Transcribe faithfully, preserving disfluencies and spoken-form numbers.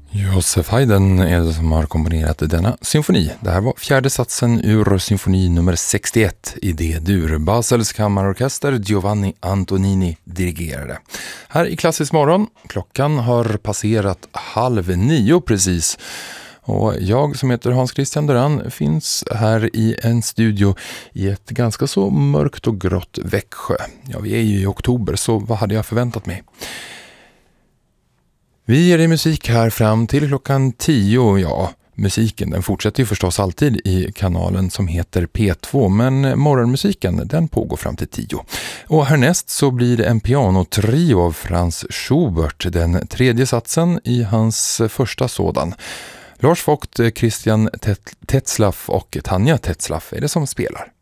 Josef Haydn är det som har komponerat denna symfoni. Det här var fjärde satsen ur symfoni nummer sextioett i D-dur. Basels kammarorkester Giovanni Antonini dirigerade. Här i Klassisk morgon, klockan har passerat halv nio precis. Och jag som heter Hans Christian Duran finns här i en studio i ett ganska så mörkt och grått Växjö. Ja, vi är ju i oktober, så vad hade jag förväntat mig? Vi ger dig musik här fram till klockan tio. Ja, musiken den fortsätter ju förstås alltid i kanalen som heter P två, men morgonmusiken den pågår fram till tio. Och härnäst så blir det en pianotrio av Franz Schubert, den tredje satsen i hans första sådan. Lars Vogt, Christian Tetzlaff och Tanja Tetzlaff är det som spelar.